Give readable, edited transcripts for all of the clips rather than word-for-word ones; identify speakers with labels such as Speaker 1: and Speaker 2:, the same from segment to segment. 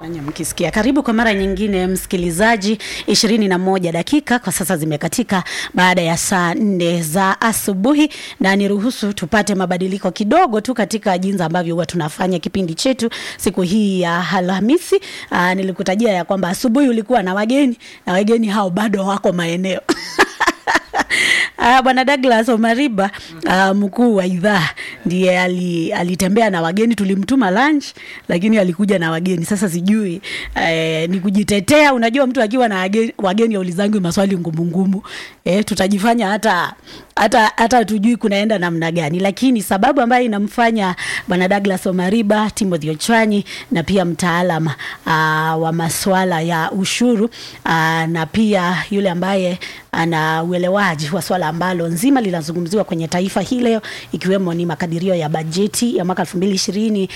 Speaker 1: Mkisikia karibu kwa mara nyingine msikilizaji, 21 dakika kwa sasa zimekatika baada ya saa 4 za asubuhi, na niruhusu tupate mabadiliko kidogo tu katika jinsi ambavyo huwa tunafanya kipindi chetu siku hii ya Alhamisi. Nilikutajia ya kwamba asubuhi ulikuwa na wageni, na wageni hao bado wako maeneo. Bwana Douglas Omariba, mkuu wa idhaa, ndiye alitembea na wageni. Tulimtuma lunch lakini alikuja na wageni. Sasa sijui ni kujitetea. Unajua mtu akiwa na wageni aulizangu maswali ngumu. Tutajifanya hata tujui kunaenda namna gani. Lakini sababu ambayo inamfanya Bwana Douglas Omariba, Timothy Ochwanyi, na pia mtaalamu wa masuala ya ushuru, na pia yule ambaye ana uelewaji wa swala ambalo nzima linazungumziwa kwenye taifa hii leo, ikiwemo ni makadirio ya bajeti ya mwaka 2026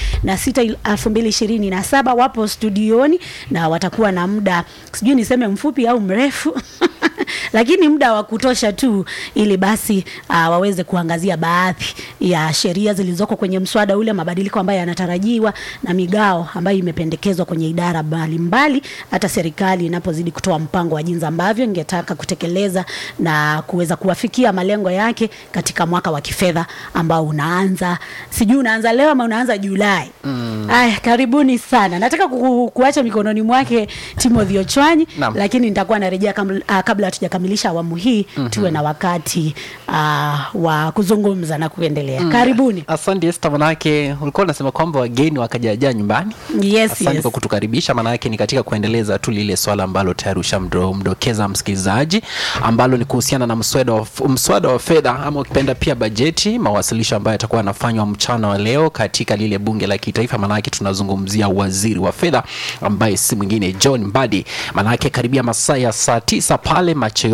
Speaker 1: 2027, wapo studioni na watakuwa na muda, sijui niseme mfupi au mrefu lakini muda wa kutosha tu ili basi waweze kuangazia baadhi ya sheria zilizoko kwenye mswada ule, mabadiliko ambayo yanatarajiwa na migao ambayo imependekezwa kwenye idara mbalimbali, hata serikali inapozidi kutoa mpango wa jinsi ambavyo ingetaka kutekeleza na kuweza kuwafikia malengo yake katika mwaka wa kifedha ambao unaanza, sijui unaanza leo ama unaanza Julai. Karibuni sana. Nataka kuacha mikononi mwake Timothy Ochwanyi, lakini nitakuwa narejea kabla hatujakamilisha awamu hii, tuwe na wakati wa kuzungumza na kuendelea. Karibuni.
Speaker 2: Asante Esther, manake ulikuwa unasema kwamba wageni wakajaja nyumbani. Asante kwa kutukaribisha, manake ni katika kuendeleza tu lile swala ambalo tayari ushamdokeza msikilizaji, ambalo ni kuhusiana na mswada wa fedha ama ukipenda pia bajeti, mawasilisho ambayo yatakuwa yanafanywa mchana wa leo katika lile bunge la kitaifa. Manake tunazungumzia waziri wa fedha ambaye si mwingine John Mbadi. Manake karibia masaa ya saa 9 pale macho